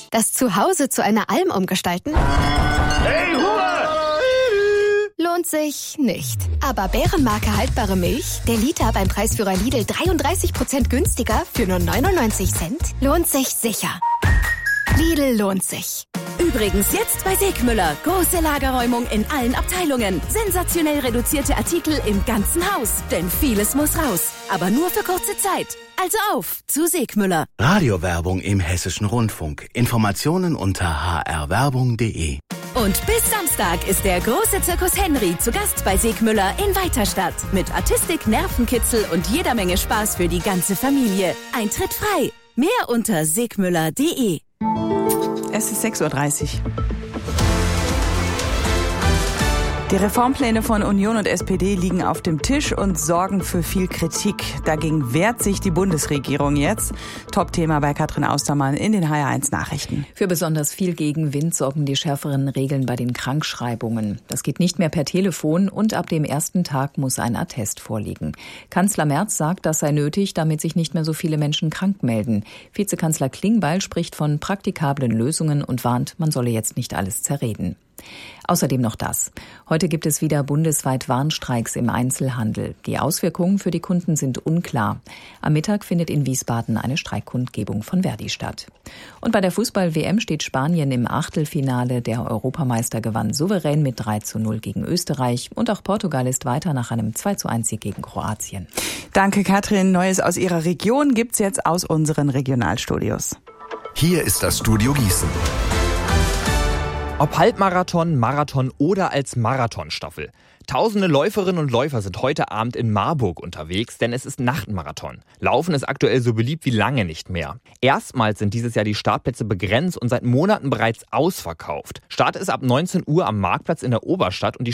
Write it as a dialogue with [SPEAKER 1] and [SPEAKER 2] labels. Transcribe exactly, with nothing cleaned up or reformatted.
[SPEAKER 1] Das Zuhause zu einer Alm umgestalten?
[SPEAKER 2] Hey, Ruhe!
[SPEAKER 1] Lohnt sich nicht. Aber Bärenmarke haltbare Milch, der Liter beim Preisführer Lidl dreiunddreißig Prozent günstiger für nur neunundneunzig Cent, lohnt sich sicher. Lidl lohnt sich.
[SPEAKER 3] Übrigens jetzt bei Segmüller. Große Lagerräumung in allen Abteilungen. Sensationell reduzierte Artikel im ganzen Haus. Denn vieles muss raus. Aber nur für kurze Zeit. Also auf zu Segmüller.
[SPEAKER 4] Radiowerbung im Hessischen Rundfunk. Informationen unter h r werbung punkt d e.
[SPEAKER 3] Und bis Samstag ist der große Zirkus Henry zu Gast bei Segmüller in Weiterstadt. Mit Artistik, Nervenkitzel und jeder Menge Spaß für die ganze Familie. Eintritt frei. Mehr unter segmüller punkt d e.
[SPEAKER 5] Es ist sechs Uhr dreißig. Die Reformpläne von Union und S P D liegen auf dem Tisch und sorgen für viel Kritik. Dagegen wehrt sich die Bundesregierung jetzt. Top-Thema bei Katrin Austermann in den H R eins Nachrichten.
[SPEAKER 6] Für besonders viel Gegenwind sorgen die schärferen Regeln bei den Krankschreibungen. Das geht nicht mehr per Telefon und ab dem ersten Tag muss ein Attest vorliegen. Kanzler Merz sagt, das sei nötig, damit sich nicht mehr so viele Menschen krank melden. Vizekanzler Klingbeil spricht von praktikablen Lösungen und warnt, man solle jetzt nicht alles zerreden. Außerdem noch das. Heute gibt es wieder bundesweit Warnstreiks im Einzelhandel. Die Auswirkungen für die Kunden sind unklar. Am Mittag findet in Wiesbaden eine Streikkundgebung von Verdi statt. Und bei der Fußball-W M steht Spanien im Achtelfinale. Der Europameister gewann souverän mit drei zu null gegen Österreich. Und auch Portugal ist weiter nach einem zwei zu eins Sieg gegen Kroatien.
[SPEAKER 5] Danke, Katrin. Neues aus Ihrer Region gibt's jetzt aus unseren Regionalstudios.
[SPEAKER 7] Hier ist das Studio Gießen.
[SPEAKER 8] Ob Halbmarathon, Marathon oder als Marathonstaffel. Tausende Läuferinnen und Läufer sind heute Abend in Marburg unterwegs, denn es ist Nachtmarathon. Laufen ist aktuell so beliebt wie lange nicht mehr. Erstmals sind dieses Jahr die Startplätze begrenzt und seit Monaten bereits ausverkauft. Start ist ab neunzehn Uhr am Marktplatz in der Oberstadt und die